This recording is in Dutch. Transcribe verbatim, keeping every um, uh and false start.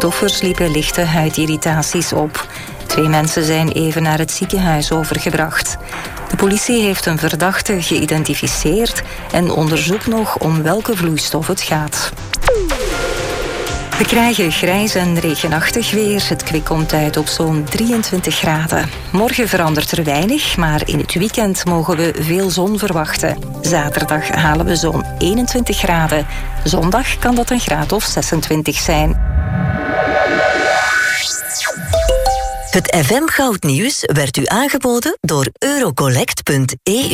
slachtoffers liepen lichte huidirritaties op. Twee mensen zijn even naar het ziekenhuis overgebracht. De politie heeft een verdachte geïdentificeerd en onderzoekt nog om welke vloeistof het gaat. We krijgen grijs en regenachtig weer. Het kwik komt uit op zo'n drieëntwintig graden. Morgen verandert er weinig, maar in het weekend mogen we veel zon verwachten. Zaterdag halen we zo'n eenentwintig graden. Zondag kan dat een graad of zesentwintig zijn. Het F M Goudnieuws werd u aangeboden door eurocollect punt e u.